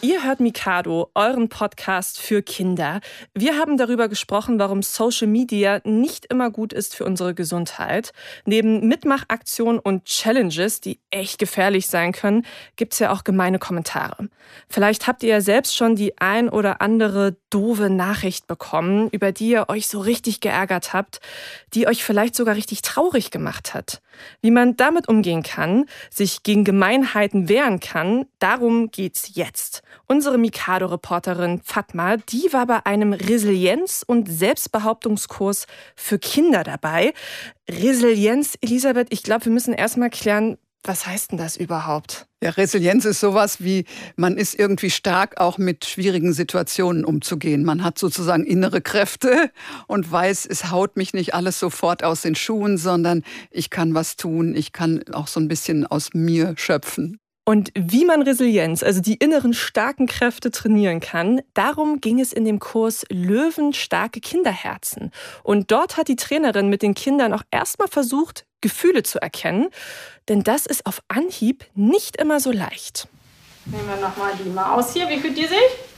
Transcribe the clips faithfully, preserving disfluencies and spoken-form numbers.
Ihr hört Mikado, euren Podcast für Kinder. Wir haben darüber gesprochen, warum Social Media nicht immer gut ist für unsere Gesundheit. Neben Mitmachaktionen und Challenges, die echt gefährlich sein können, gibt's ja auch gemeine Kommentare. Vielleicht habt ihr ja selbst schon die ein oder andere doofe Nachricht bekommen, über die ihr euch so richtig geärgert habt, die euch vielleicht sogar richtig traurig gemacht hat. Wie man damit umgehen kann, sich gegen Gemeinheiten wehren kann, darum geht's jetzt. Unsere Mikado-Reporterin Fatma, die war bei einem Resilienz- und Selbstbehauptungskurs für Kinder dabei. Resilienz, Elisabeth, ich glaube, wir müssen erst mal klären, was heißt denn das überhaupt? Ja, Resilienz ist sowas wie, man ist irgendwie stark, auch mit schwierigen Situationen umzugehen. Man hat sozusagen innere Kräfte und weiß, es haut mich nicht alles sofort aus den Schuhen, sondern ich kann was tun, ich kann auch so ein bisschen aus mir schöpfen. Und wie man Resilienz, also die inneren starken Kräfte trainieren kann, darum ging es in dem Kurs Löwen starke Kinderherzen. Und dort hat die Trainerin mit den Kindern auch erstmal versucht, Gefühle zu erkennen, denn das ist auf Anhieb nicht immer so leicht. Nehmen wir nochmal die Maus hier. Wie fühlt die sich?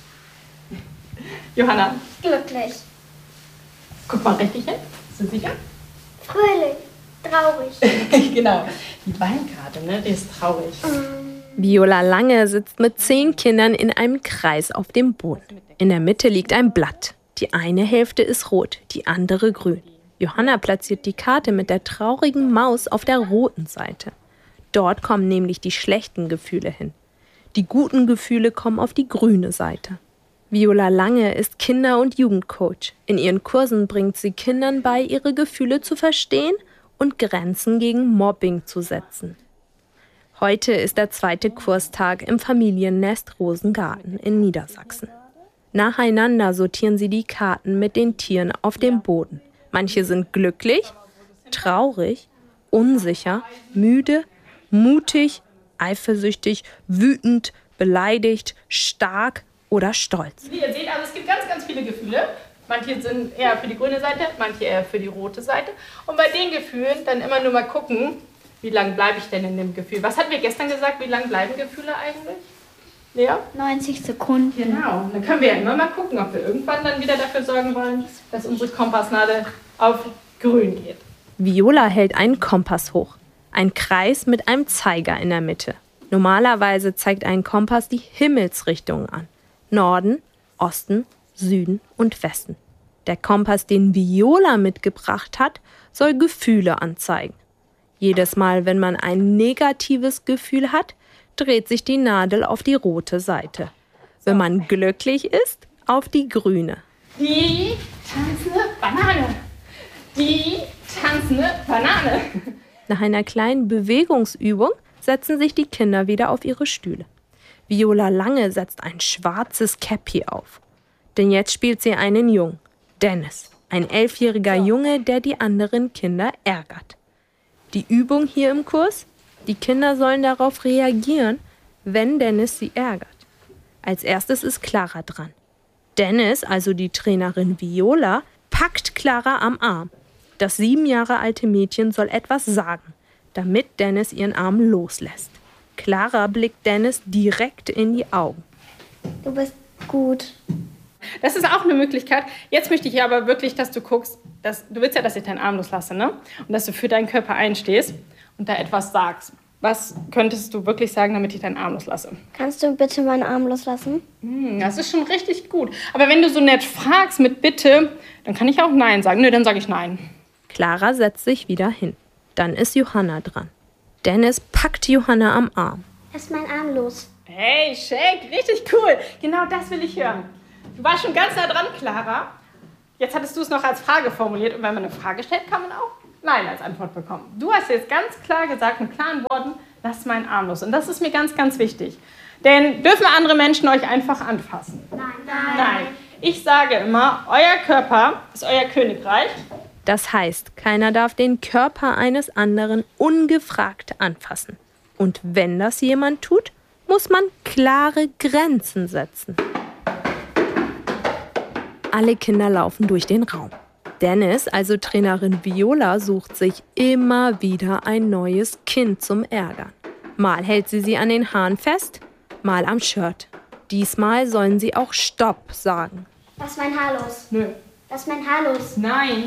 Johanna? Glücklich. Guck mal richtig hin. Bist du sicher? Fröhlich. Traurig. Genau. Die Weinkarte, ne? Die ist traurig. Viola Lange sitzt mit zehn Kindern in einem Kreis auf dem Boden. In der Mitte liegt ein Blatt. Die eine Hälfte ist rot, die andere grün. Johanna platziert die Karte mit der traurigen Maus auf der roten Seite. Dort kommen nämlich die schlechten Gefühle hin. Die guten Gefühle kommen auf die grüne Seite. Viola Lange ist Kinder- und Jugendcoach. In ihren Kursen bringt sie Kindern bei, ihre Gefühle zu verstehen und Grenzen gegen Mobbing zu setzen. Heute ist der zweite Kurstag im Familiennest Rosengarten in Niedersachsen. Nacheinander sortieren sie die Karten mit den Tieren auf dem Boden. Manche sind glücklich, traurig, unsicher, müde, mutig, eifersüchtig, wütend, beleidigt, stark oder stolz. Wie ihr seht, also es gibt ganz, ganz viele Gefühle. Manche sind eher für die grüne Seite, manche eher für die rote Seite. Und bei den Gefühlen dann immer nur mal gucken, wie lange bleibe ich denn in dem Gefühl? Was hatten wir gestern gesagt, wie lange bleiben Gefühle eigentlich? Lea? neunzig Sekunden. Genau, dann können wir ja immer mal gucken, ob wir irgendwann dann wieder dafür sorgen wollen, dass unsere Kompassnadel auf grün geht. Viola hält einen Kompass hoch. Ein Kreis mit einem Zeiger in der Mitte. Normalerweise zeigt ein Kompass die Himmelsrichtungen an. Norden, Osten, Süden und Westen. Der Kompass, den Viola mitgebracht hat, soll Gefühle anzeigen. Jedes Mal, wenn man ein negatives Gefühl hat, dreht sich die Nadel auf die rote Seite. Wenn man glücklich ist, auf die grüne. Die tanzende Banane. Die tanzende Banane. Nach einer kleinen Bewegungsübung setzen sich die Kinder wieder auf ihre Stühle. Viola Lange setzt ein schwarzes Käppi auf. Denn jetzt spielt sie einen Jungen, Dennis, ein elfjähriger Junge, der die anderen Kinder ärgert. Die Übung hier im Kurs? Die Kinder sollen darauf reagieren, wenn Dennis sie ärgert. Als erstes ist Clara dran. Dennis, also die Trainerin Viola, packt Clara am Arm. Das sieben Jahre alte Mädchen soll etwas sagen, damit Dennis ihren Arm loslässt. Clara blickt Dennis direkt in die Augen. Du bist gut. Das ist auch eine Möglichkeit. Jetzt möchte ich aber wirklich, dass du guckst, dass, du willst ja, dass ich deinen Arm loslasse, ne? Und dass du für deinen Körper einstehst und da etwas sagst. Was könntest du wirklich sagen, damit ich deinen Arm loslasse? Kannst du bitte meinen Arm loslassen? Hm, das ist schon richtig gut. Aber wenn du so nett fragst mit Bitte, dann kann ich auch Nein sagen. Nö, dann sage ich Nein. Clara setzt sich wieder hin. Dann ist Johanna dran. Dennis packt Johanna am Arm. Lass meinen Arm los. Hey, Shake, richtig cool. Genau das will ich hören. Du warst schon ganz nah dran, Clara. Jetzt hattest du es noch als Frage formuliert. Und wenn man eine Frage stellt, kann man auch Nein als Antwort bekommen. Du hast jetzt ganz klar gesagt, mit klaren Worten, lass meinen Arm los. Und das ist mir ganz, ganz wichtig. Denn dürfen andere Menschen euch einfach anfassen? Nein. Nein. Nein. Ich sage immer, euer Körper ist euer Königreich. Das heißt, keiner darf den Körper eines anderen ungefragt anfassen. Und wenn das jemand tut, muss man klare Grenzen setzen. Alle Kinder laufen durch den Raum. Dennis, also Trainerin Viola, sucht sich immer wieder ein neues Kind zum Ärgern. Mal hält sie sie an den Haaren fest, mal am Shirt. diesmal sollen sie auch Stopp sagen. Lass mein Haar los. Nö. Lass mein Haar los. Nein.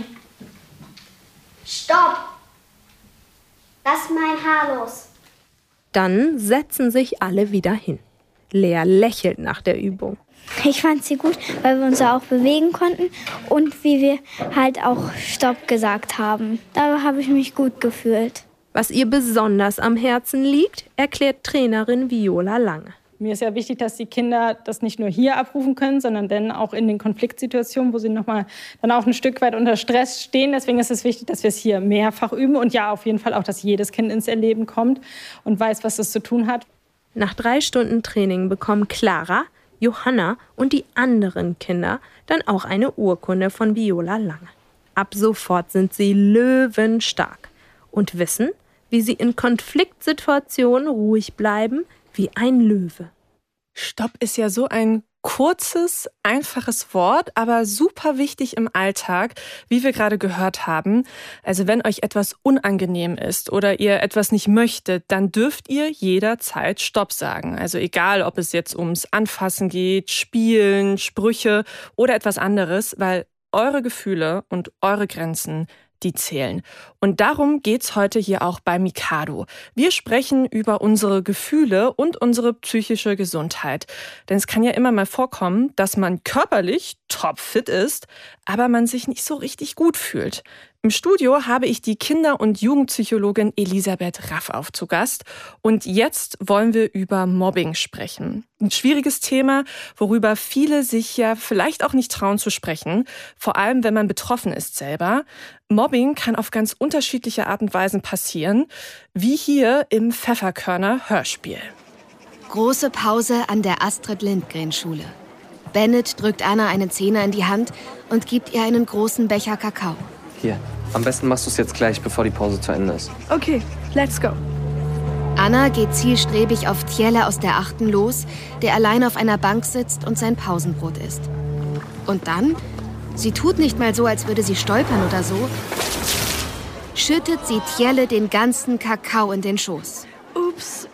Stopp! Lass mein Haar los. Dann setzen sich alle wieder hin. Lea lächelt nach der Übung. Ich fand sie gut, weil wir uns auch bewegen konnten und wie wir halt auch Stopp gesagt haben. Da habe ich mich gut gefühlt. Was ihr besonders am Herzen liegt, erklärt Trainerin Viola Lange. Mir ist ja wichtig, dass die Kinder das nicht nur hier abrufen können, sondern dann auch in den Konfliktsituationen, wo sie noch mal dann auch ein Stück weit unter Stress stehen. Deswegen ist es wichtig, dass wir es hier mehrfach üben und ja, auf jeden Fall auch, dass jedes Kind ins Erleben kommt und weiß, was es zu tun hat. Nach drei Stunden Training bekommen Clara, Johanna und die anderen Kinder dann auch eine Urkunde von Viola Lange. Ab sofort sind sie löwenstark und wissen, wie sie in Konfliktsituationen ruhig bleiben wie ein Löwe. Stopp ist ja so ein kurzes, einfaches Wort, aber super wichtig im Alltag, wie wir gerade gehört haben. Also wenn euch etwas unangenehm ist oder ihr etwas nicht möchtet, dann dürft ihr jederzeit Stopp sagen. Also egal, ob es jetzt ums Anfassen geht, Spielen, Sprüche oder etwas anderes, weil eure Gefühle und eure Grenzen, die zählen. Und darum geht's heute hier auch bei Mikado. Wir sprechen über unsere Gefühle und unsere psychische Gesundheit. Denn es kann ja immer mal vorkommen, dass man körperlich topfit ist, aber man sich nicht so richtig gut fühlt. Im Studio habe ich die Kinder- und Jugendpsychologin Elisabeth Raffauf zu Gast. Und jetzt wollen wir über Mobbing sprechen. Ein schwieriges Thema, worüber viele sich ja vielleicht auch nicht trauen zu sprechen. Vor allem, wenn man betroffen ist selber. Mobbing kann auf ganz unterschiedliche Art und Weisen passieren, wie hier im Pfefferkörner Hörspiel. Große Pause an der Astrid-Lindgren-Schule. Bennett drückt Anna einen Zehner in die Hand und gibt ihr einen großen Becher Kakao. Hier, am besten machst du es jetzt gleich, bevor die Pause zu Ende ist. Okay, let's go. Anna geht zielstrebig auf Tjelle aus der Achten los, der allein auf einer Bank sitzt und sein Pausenbrot isst. Und dann, sie tut nicht mal so, als würde sie stolpern oder so, schüttet sie Tjelle den ganzen Kakao in den Schoß. Ups.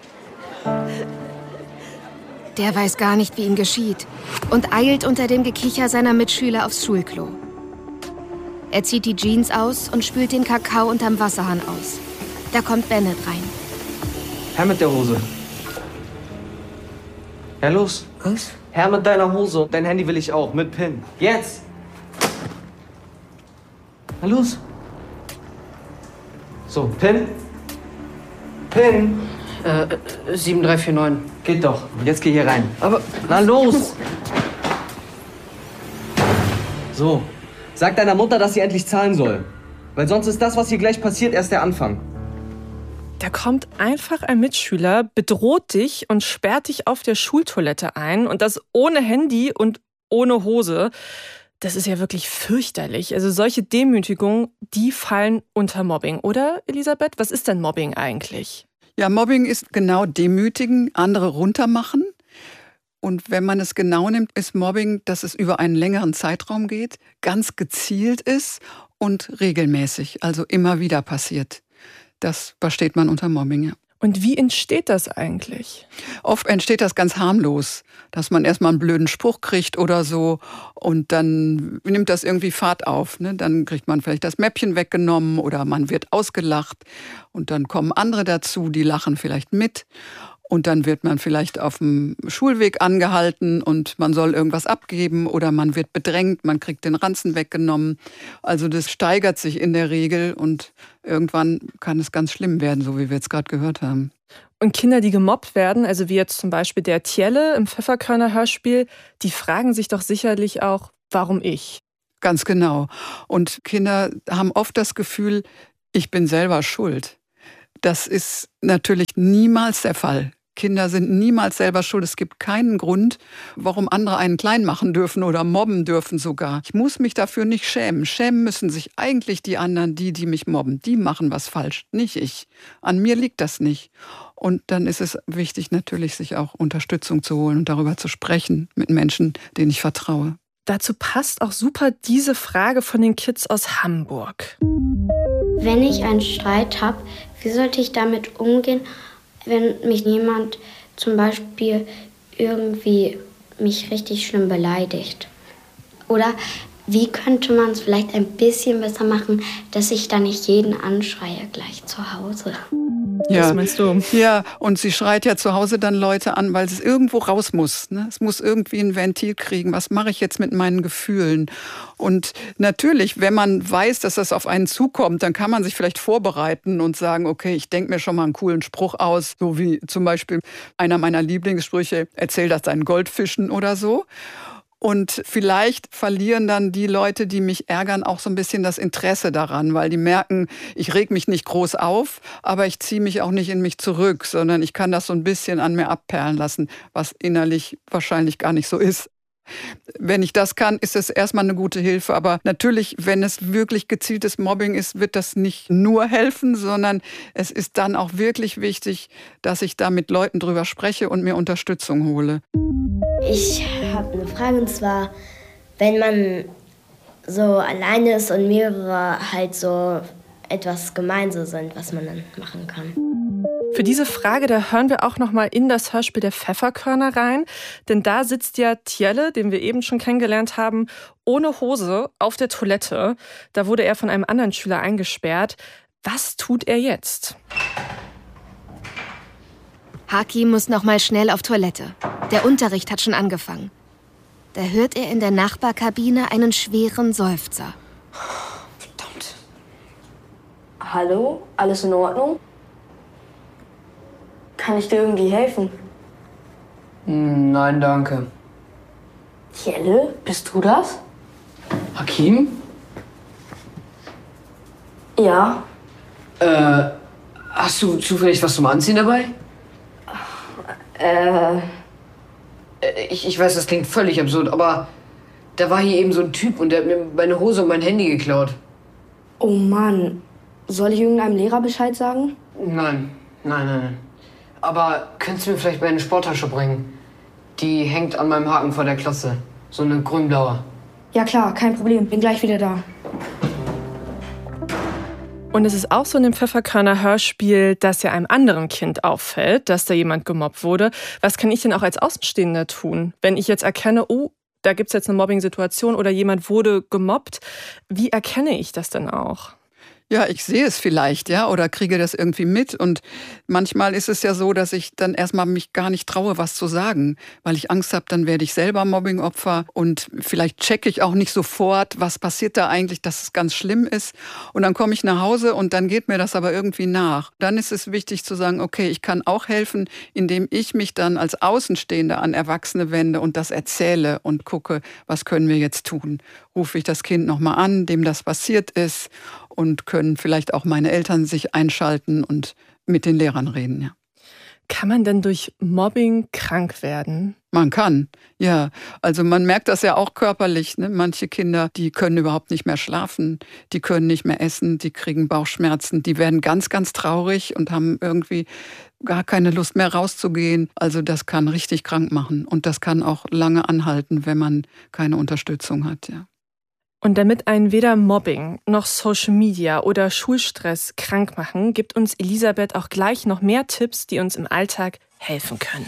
Der weiß gar nicht, wie ihm geschieht und eilt unter dem Gekicher seiner Mitschüler aufs Schulklo. Er zieht die Jeans aus und spült den Kakao unterm Wasserhahn aus. Da kommt Bennett rein. Herr mit der Hose. Ja, los. Was? Herr mit deiner Hose. Dein Handy will ich auch. Mit PIN. Jetzt. Na los. So, PIN. PIN. Äh, sieben drei vier neun. Geht doch. Jetzt geh hier rein. Aber... Na los. So. Sag deiner Mutter, dass sie endlich zahlen soll. Weil sonst ist das, was hier gleich passiert, erst der Anfang. Da kommt einfach ein Mitschüler, bedroht dich und sperrt dich auf der Schultoilette ein. Und das ohne Handy und ohne Hose. Das ist ja wirklich fürchterlich. Also solche Demütigungen, die fallen unter Mobbing, oder Elisabeth? Was ist denn Mobbing eigentlich? Ja, Mobbing ist genau demütigen, andere runtermachen. Und wenn man es genau nimmt, ist Mobbing, dass es über einen längeren Zeitraum geht, ganz gezielt ist und regelmäßig, also immer wieder passiert. Das versteht man unter Mobbing, ja. Und wie entsteht das eigentlich? Oft entsteht das ganz harmlos, dass man erstmal einen blöden Spruch kriegt oder so und dann nimmt das irgendwie Fahrt auf. Ne? Dann kriegt man vielleicht das Mäppchen weggenommen oder man wird ausgelacht und dann kommen andere dazu, die lachen vielleicht mit. Und dann wird man vielleicht auf dem Schulweg angehalten und man soll irgendwas abgeben oder man wird bedrängt, man kriegt den Ranzen weggenommen. Also das steigert sich in der Regel und irgendwann kann es ganz schlimm werden, so wie wir jetzt gerade gehört haben. Und Kinder, die gemobbt werden, also wie jetzt zum Beispiel der Tjelle im Pfefferkörner Hörspiel, die fragen sich doch sicherlich auch, warum ich? Ganz genau. Und Kinder haben oft das Gefühl, ich bin selber schuld. Das ist natürlich niemals der Fall. Kinder sind niemals selber schuld. Es gibt keinen Grund, warum andere einen klein machen dürfen oder mobben dürfen sogar. Ich muss mich dafür nicht schämen. Schämen müssen sich eigentlich die anderen, die, die mich mobben. Die machen was falsch, nicht ich. An mir liegt das nicht. Und dann ist es wichtig, natürlich sich auch Unterstützung zu holen und darüber zu sprechen mit Menschen, denen ich vertraue. Dazu passt auch super diese Frage von den Kids aus Hamburg. Wenn ich einen Streit habe, wie sollte ich damit umgehen, wenn mich jemand zum Beispiel irgendwie mich richtig schlimm beleidigt? Oder wie könnte man es vielleicht ein bisschen besser machen, dass ich da nicht jeden anschreie gleich zu Hause? Ja. Was meinst du? Ja, und sie schreit ja zu Hause dann Leute an, weil es irgendwo raus muss. Ne? Es muss irgendwie ein Ventil kriegen. Was mache ich jetzt mit meinen Gefühlen? Und natürlich, wenn man weiß, dass das auf einen zukommt, dann kann man sich vielleicht vorbereiten und sagen, okay, ich denke mir schon mal einen coolen Spruch aus, so wie zum Beispiel einer meiner Lieblingssprüche, erzähl das deinen Goldfischen oder so. Und vielleicht verlieren dann die Leute, die mich ärgern, auch so ein bisschen das Interesse daran, weil die merken, ich reg mich nicht groß auf, aber ich ziehe mich auch nicht in mich zurück, sondern ich kann das so ein bisschen an mir abperlen lassen, was innerlich wahrscheinlich gar nicht so ist. Wenn ich das kann, ist es erstmal eine gute Hilfe. Aber natürlich, wenn es wirklich gezieltes Mobbing ist, wird das nicht nur helfen, sondern es ist dann auch wirklich wichtig, dass ich da mit Leuten drüber spreche und mir Unterstützung hole. Ich habe eine Frage, und zwar, wenn man so alleine ist und mehrere halt so etwas gemeinsam sind, was man dann machen kann. Für diese Frage, da hören wir auch noch mal in das Hörspiel der Pfefferkörner rein. Denn da sitzt ja Tjelle, den wir eben schon kennengelernt haben, ohne Hose auf der Toilette. Da wurde er von einem anderen Schüler eingesperrt. Was tut er jetzt? Haki muss noch mal schnell auf Toilette. Der Unterricht hat schon angefangen. Da hört er in der Nachbarkabine einen schweren Seufzer. Verdammt. Hallo? Alles in Ordnung? Kann ich dir irgendwie helfen? Nein, danke. Tjelle, bist du das? Hakim? Ja. Äh, hast du zufällig was zum Anziehen dabei? Äh... Ich, ich weiß, das klingt völlig absurd, aber da war hier eben so ein Typ und der hat mir meine Hose und mein Handy geklaut. Oh Mann. Soll ich irgendeinem Lehrer Bescheid sagen? Nein, nein, nein, nein. Aber könntest du mir vielleicht meine Sporttasche bringen? Die hängt an meinem Haken vor der Klasse. So eine grün-blaue. Ja klar, kein Problem. Bin gleich wieder da. Und es ist auch so in dem Pfefferkörner Hörspiel, dass ja einem anderen Kind auffällt, dass da jemand gemobbt wurde. Was kann ich denn auch als Außenstehender tun, wenn ich jetzt erkenne, oh, da gibt es jetzt eine Mobbing-Situation oder jemand wurde gemobbt? Wie erkenne ich das denn auch? Ja, ich sehe es vielleicht, ja, oder kriege das irgendwie mit. Und manchmal ist es ja so, dass ich dann erstmal mich gar nicht traue, was zu sagen, weil ich Angst habe, dann werde ich selber Mobbingopfer und vielleicht checke ich auch nicht sofort, was passiert da eigentlich, dass es ganz schlimm ist. Und dann komme ich nach Hause und dann geht mir das aber irgendwie nach. Dann ist es wichtig zu sagen, okay, ich kann auch helfen, indem ich mich dann als Außenstehender an Erwachsene wende und das erzähle und gucke, was können wir jetzt tun. Rufe ich das Kind nochmal an, dem das passiert ist, und können vielleicht auch meine Eltern sich einschalten und mit den Lehrern reden. Ja. Kann man denn durch Mobbing krank werden? Man kann, ja. Also man merkt das ja auch körperlich. Ne? Manche Kinder, die können überhaupt nicht mehr schlafen, die können nicht mehr essen, die kriegen Bauchschmerzen, die werden ganz, ganz traurig und haben irgendwie gar keine Lust mehr rauszugehen. Also das kann richtig krank machen und das kann auch lange anhalten, wenn man keine Unterstützung hat, ja. Und damit einen weder Mobbing noch Social Media oder Schulstress krank machen, gibt uns Elisabeth auch gleich noch mehr Tipps, die uns im Alltag helfen können.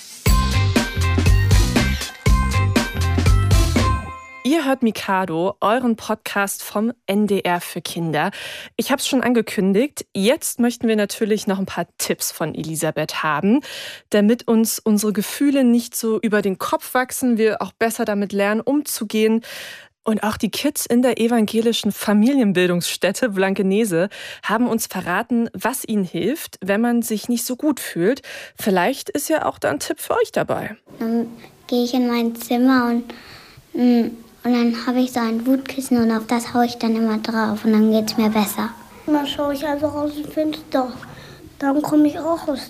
Ihr hört Mikado, euren Podcast vom N D R für Kinder. Ich habe es schon angekündigt, jetzt möchten wir natürlich noch ein paar Tipps von Elisabeth haben, damit uns unsere Gefühle nicht so über den Kopf wachsen, wir auch besser damit lernen, umzugehen. Und auch die Kids in der evangelischen Familienbildungsstätte Blankenese haben uns verraten, was ihnen hilft, wenn man sich nicht so gut fühlt. Vielleicht ist ja auch da ein Tipp für euch dabei. Dann gehe ich in mein Zimmer und, und dann habe ich so ein Wutkissen und auf das haue ich dann immer drauf und dann geht es mir besser. Dann schaue ich einfach aus dem Fenster. Dann komme ich auch aus